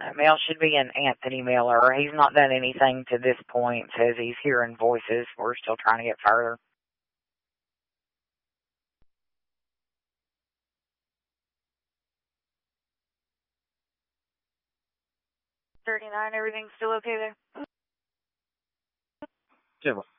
Mail should be an Anthony Miller. He's not done anything to this point. Says he's hearing voices. We're still trying to get further. 39, everything's still okay there? Yeah.